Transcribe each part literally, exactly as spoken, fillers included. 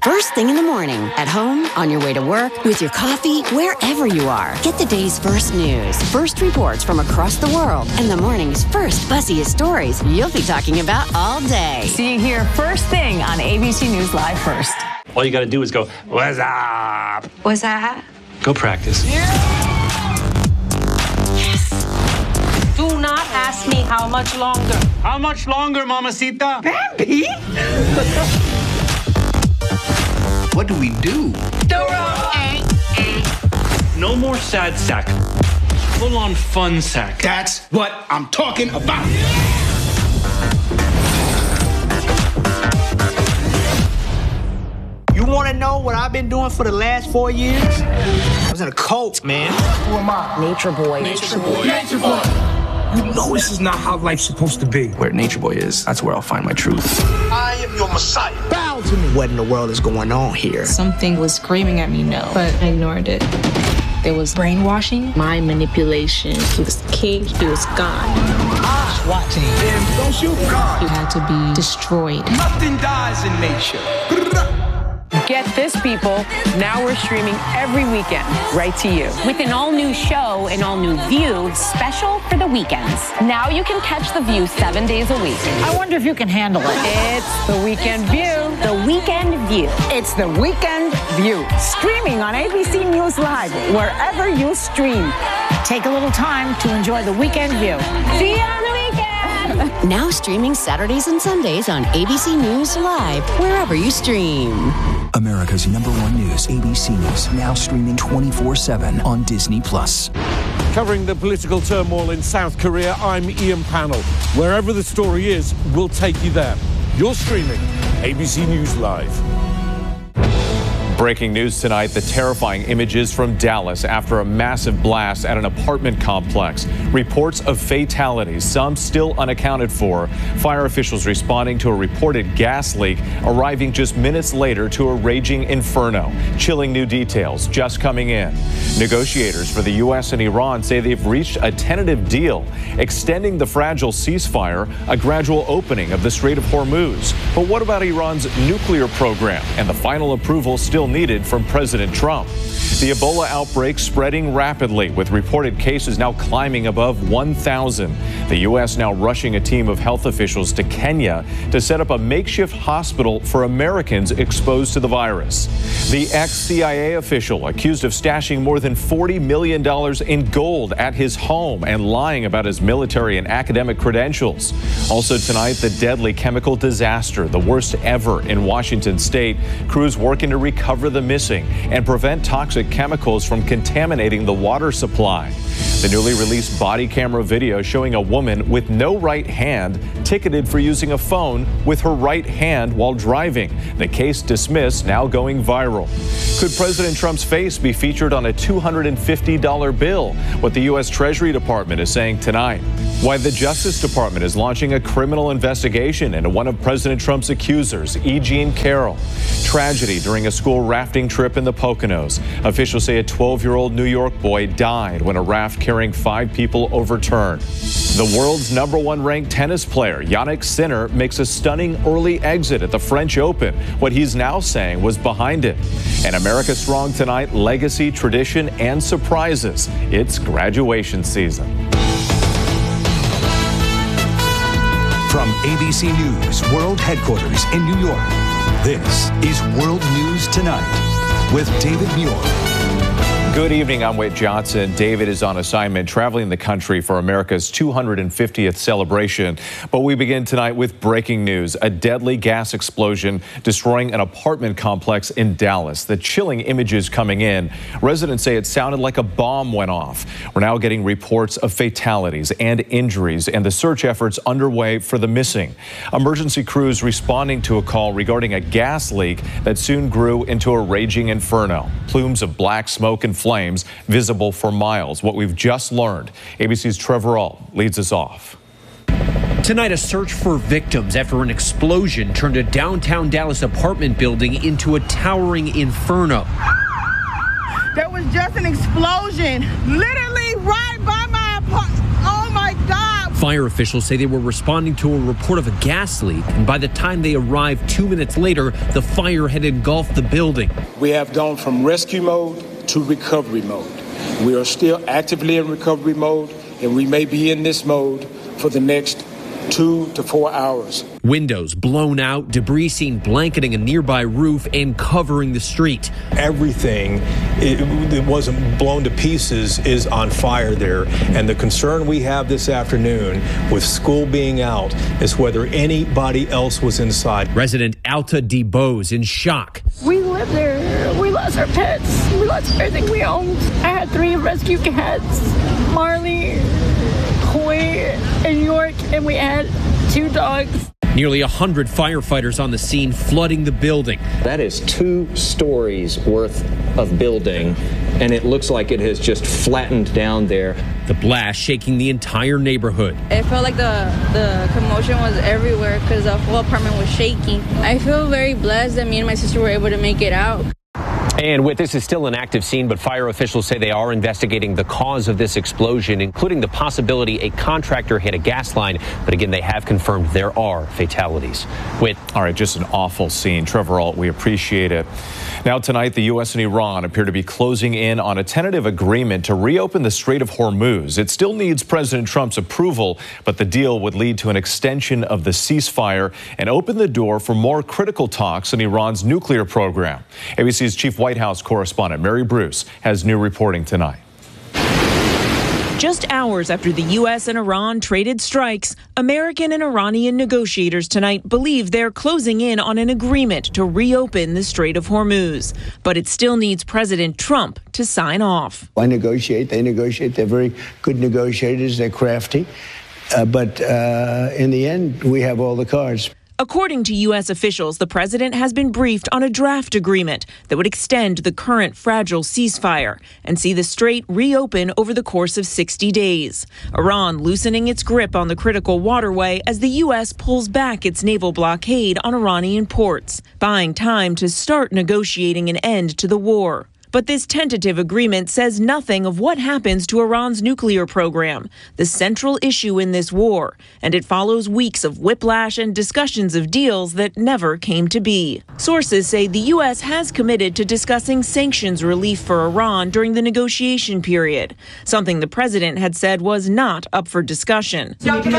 First thing in the morning, at home, on your way to work, with your coffee, wherever you are. Get the day's first news, first reports from across the world, and the morning's first buzziest stories you'll be talking about all day. See you here first thing on A B C News Live First. All you got to do is go, what's up? What's that? Go practice. Yeah. Yes. Do not ask me how much longer. How much longer, mamacita? Bambi? What do we do? No more sad sack. Full on fun sack. That's what I'm talking about. You want to know what I've been doing for the last four years? I was in a cult, man. Who am I? Nature Boy. Nature Boy. Nature Boy. You know this is not how life's supposed to be. Where Nature Boy is, that's where I'll find my truth. I am your Messiah. Bow to me. What in the world is going on here? Something was screaming at me no, but I ignored it. There was brainwashing, mind manipulation. He was king, he was God. Ah, SWAT team. Damn, don't shoot God. He had to be destroyed. Nothing dies in nature. Get this, people. Now we're streaming every weekend right to you. With an all-new show, an all-new View, special for the weekends. Now you can catch The View seven days a week. I wonder if you can handle it. It's The Weekend View. The Weekend View. It's The Weekend View. Streaming on A B C News Live, wherever you stream. Take a little time to enjoy The Weekend View. See you on the weekend! Now streaming Saturdays and Sundays on A B C News Live, wherever you stream. America's number one news, A B C News, now streaming twenty-four seven on Disney Plus. Covering the political turmoil in South Korea, I'm Ian Pannell. Wherever the story is, we'll take you there. You're streaming A B C News Live. Breaking news tonight, the terrifying images from Dallas after a massive blast at an apartment complex. Reports of fatalities, some still unaccounted for. Fire officials responding to a reported gas leak, arriving just minutes later to a raging inferno. Chilling new details just coming in. Negotiators for the U S and Iran say they've reached a tentative deal, extending the fragile ceasefire, a gradual opening of the Strait of Hormuz. But what about Iran's nuclear program and the final approval still needed from President Trump? The Ebola outbreak spreading rapidly, with reported cases now climbing above one thousand. The U S now rushing a team of health officials to Kenya to set up a makeshift hospital for Americans exposed to the virus. The ex-C I A official accused of stashing more than forty million dollars in gold at his home and lying about his military and academic credentials. Also tonight, the deadly chemical disaster, the worst ever in Washington state. Crews working to recover the missing and prevent toxic chemicals from contaminating the water supply. The newly released body camera video showing a woman with no right hand ticketed for using a phone with her right hand while driving. The case dismissed, now going viral. Could President Trump's face be featured on a two hundred fifty dollar bill? What the U S Treasury Department is saying tonight. Why the Justice Department is launching a criminal investigation into one of President Trump's accusers, E. Jean Carroll. Tragedy during a school rafting trip in the Poconos. Officials say a twelve-year-old New York boy died when a raft carrying five people overturned. The world's number one ranked tennis player, Jannik Sinner, makes a stunning early exit at the French Open. What he's now saying was behind it. And America Strong tonight, legacy, tradition, and surprises. It's graduation season. From A B C News World Headquarters in New York, this is World News Tonight with David Muir. Good evening, I'm Whit Johnson. David is on assignment traveling the country for America's two hundred fiftieth celebration. But we begin tonight with breaking news. A deadly gas explosion destroying an apartment complex in Dallas. The chilling images coming in. Residents say it sounded like a bomb went off. We're now getting reports of fatalities and injuries and the search efforts underway for the missing. Emergency crews responding to a call regarding a gas leak that soon grew into a raging inferno. Plumes of black smoke and flames visible for miles. What we've just learned. A B C's Trevor Ault leads us off. Tonight, a search for victims after an explosion turned a downtown Dallas apartment building into a towering inferno. There was just an explosion, literally right by my apartment. Oh my God, Fire officials say they were responding to a report of a gas leak, and by the time they arrived two minutes later, the fire had engulfed the building. We have gone from rescue mode to recovery mode. We are still actively in recovery mode, and we may be in this mode for the next two to four hours. Windows blown out, debris seen blanketing a nearby roof and covering the street. Everything that wasn't blown to pieces is on fire there. And the concern we have this afternoon with school being out is whether anybody else was inside. Resident Alta De Bose in shock. We live there. We lost our pets. We lost everything we owned. I had three rescue cats, Marley, Hoy, and York, and we had two dogs. Nearly one hundred firefighters on the scene flooding the building. That is two stories worth of building, and it looks like it has just flattened down there. The blast shaking the entire neighborhood. It felt like the, the commotion was everywhere because the whole apartment was shaking. I feel very blessed that me and my sister were able to make it out. And with this is still an active scene, but fire officials say they are investigating the cause of this explosion, including the possibility a contractor hit a gas line. But again, they have confirmed there are fatalities. With all right, just an awful scene. Trevor Ault, we appreciate it. Now tonight, the U S and Iran appear to be closing in on a tentative agreement to reopen the Strait of Hormuz. It still needs President Trump's approval, but the deal would lead to an extension of the ceasefire and open the door for more critical talks on Iran's nuclear program. A B C's chief White House correspondent Mary Bruce has new reporting tonight. Just hours after the U S and Iran traded strikes, American and Iranian negotiators tonight believe they're closing in on an agreement to reopen the Strait of Hormuz. But it still needs President Trump to sign off. I negotiate, they negotiate. They're very good negotiators. They're crafty. Uh, but uh, in the end, we have all the cards. According to U S officials, the president has been briefed on a draft agreement that would extend the current fragile ceasefire and see the strait reopen over the course of sixty days. Iran loosening its grip on the critical waterway as the U S pulls back its naval blockade on Iranian ports, buying time to start negotiating an end to the war. But this tentative agreement says nothing of what happens to Iran's nuclear program, the central issue in this war, and it follows weeks of whiplash and discussions of deals that never came to be. Sources say the U S has committed to discussing sanctions relief for Iran during the negotiation period, something the president had said was not up for discussion.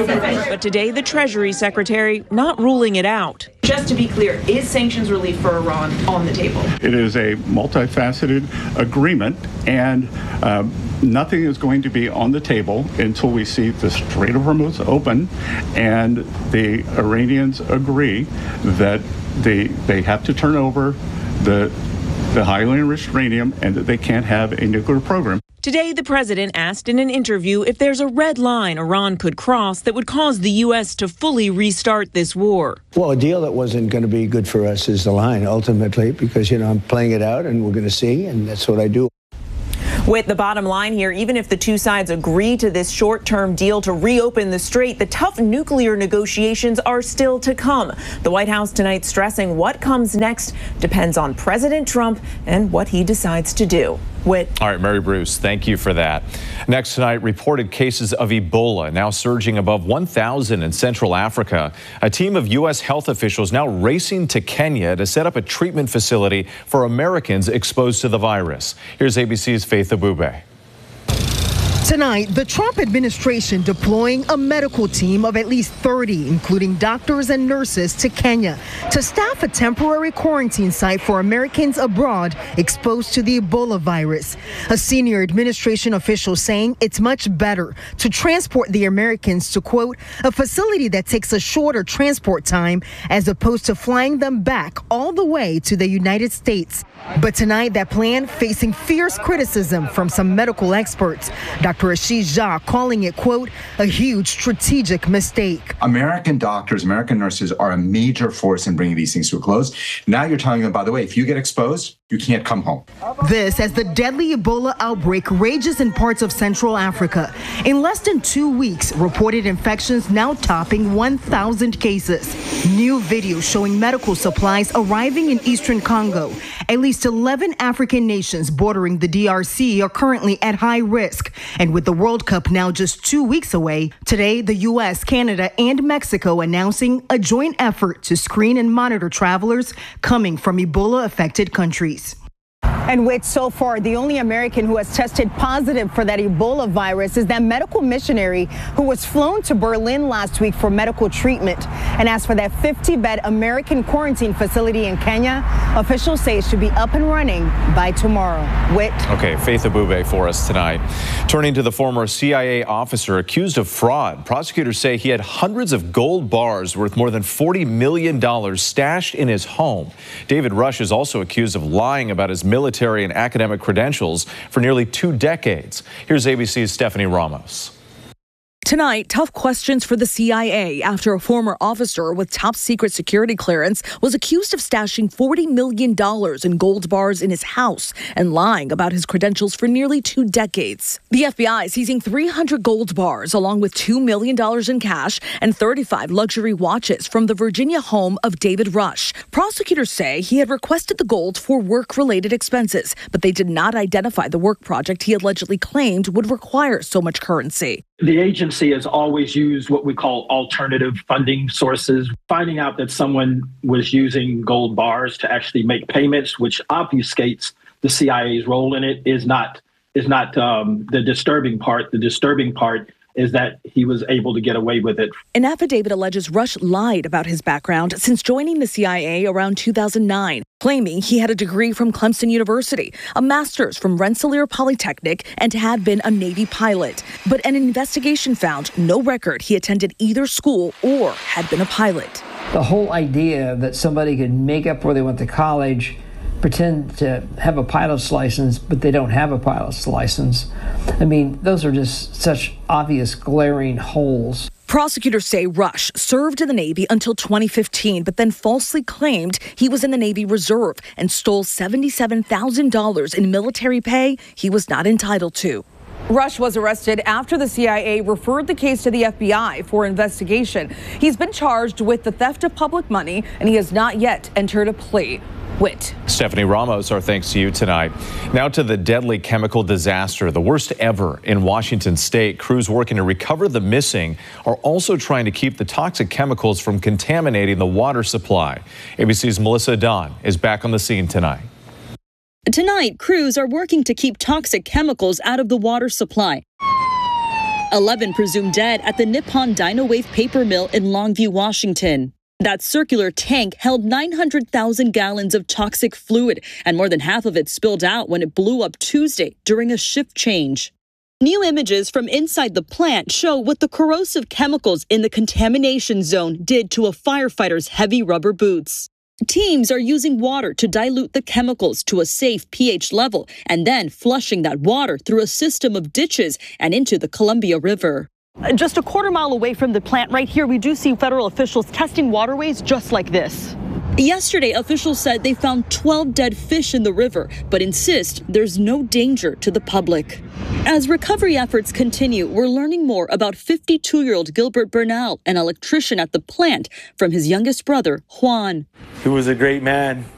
But today, the Treasury Secretary not ruling it out. Just to be clear, is sanctions relief for Iran on the table? It is a multifaceted agreement, and um, nothing is going to be on the table until we see the Strait of Hormuz open and the Iranians agree that they they have to turn over the the highly enriched uranium and that they can't have a nuclear program. Today, the president asked in an interview if there's a red line Iran could cross that would cause the U S to fully restart this war. Well, a deal that wasn't going to be good for us is the line, ultimately, because, you know, I'm playing it out and we're going to see, and that's what I do. With the bottom line here, even if the two sides agree to this short-term deal to reopen the strait, the tough nuclear negotiations are still to come. The White House tonight stressing what comes next depends on President Trump and what he decides to do. Whit. All right, Mary Bruce, thank you for that. Next tonight, reported cases of Ebola now surging above one thousand in Central Africa. A team of U S health officials now racing to Kenya to set up a treatment facility for Americans exposed to the virus. Here's A B C's Faith Abube. Tonight, the Trump administration deploying a medical team of at least thirty, including doctors and nurses, to Kenya to staff a temporary quarantine site for Americans abroad exposed to the Ebola virus. A senior administration official saying it's much better to transport the Americans to, quote, a facility that takes a shorter transport time as opposed to flying them back all the way to the United States. But tonight, that plan facing fierce criticism from some medical experts. Doctor Ashish Jha calling it, quote, a huge strategic mistake. American doctors, American nurses are a major force in bringing these things to a close. Now you're telling them, by the way, if you get exposed, you can't come home. This as the deadly Ebola outbreak rages in parts of Central Africa. In less than two weeks, reported infections now topping one thousand cases. New video showing medical supplies arriving in eastern Congo. At least eleven African nations bordering the D R C are currently at high risk. And with the World Cup now just two weeks away, today the U S, Canada, and Mexico announcing a joint effort to screen and monitor travelers coming from Ebola-affected countries. And Whit, so far, the only American who has tested positive for that Ebola virus is that medical missionary who was flown to Berlin last week for medical treatment. And as for that fifty-bed American quarantine facility in Kenya, officials say it should be up and running by tomorrow. Whit. Okay, Faith Abube for us tonight. Turning to the former C I A officer accused of fraud, prosecutors say he had hundreds of gold bars worth more than forty million dollars stashed in his home. David Rush is also accused of lying about his military and academic credentials for nearly two decades. Here's A B C's Stephanie Ramos. Tonight, tough questions for the C I A after a former officer with top secret security clearance was accused of stashing forty million dollars in gold bars in his house and lying about his credentials for nearly two decades. The F B I seizing three hundred gold bars along with two million dollars in cash and thirty-five luxury watches from the Virginia home of David Rush. Prosecutors say he had requested the gold for work-related expenses, but they did not identify the work project he allegedly claimed would require so much currency. The agency has always used what we call alternative funding sources. Finding out that someone was using gold bars to actually make payments, which obfuscates the C I A's role in it, is not is not um, the disturbing part. The disturbing part is that he was able to get away with it. An affidavit alleges Rush lied about his background since joining the C I A around two thousand nine, claiming he had a degree from Clemson University, a master's from Rensselaer Polytechnic, and had been a Navy pilot. But an investigation found no record he attended either school or had been a pilot. The whole idea that somebody could make up where they went to college, pretend to have a pilot's license, but they don't have a pilot's license. I mean, those are just such obvious glaring holes. Prosecutors say Rush served in the Navy until twenty fifteen, but then falsely claimed he was in the Navy Reserve and stole seventy-seven thousand dollars in military pay he was not entitled to. Rush was arrested after the C I A referred the case to the F B I for investigation. He's been charged with the theft of public money, and he has not yet entered a plea. Whit. Stephanie Ramos, our thanks to you tonight. Now to the deadly chemical disaster, the worst ever in Washington state. Crews working to recover the missing are also trying to keep the toxic chemicals from contaminating the water supply. A B C's Melissa Don is back on the scene tonight. Tonight, crews are working to keep toxic chemicals out of the water supply. eleven presumed dead at the Nippon Dynawave paper mill in Longview, Washington. That circular tank held nine hundred thousand gallons of toxic fluid, and more than half of it spilled out when it blew up Tuesday during a shift change. New images from inside the plant show what the corrosive chemicals in the contamination zone did to a firefighter's heavy rubber boots. Teams are using water to dilute the chemicals to a safe pH level and then flushing that water through a system of ditches and into the Columbia River. Just a quarter mile away from the plant right here, we do see federal officials testing waterways just like this. Yesterday, officials said they found twelve dead fish in the river, but insist there's no danger to the public. As recovery efforts continue, we're learning more about fifty-two-year-old Gilbert Bernal, an electrician at the plant, from his youngest brother, Juan. He was a great man.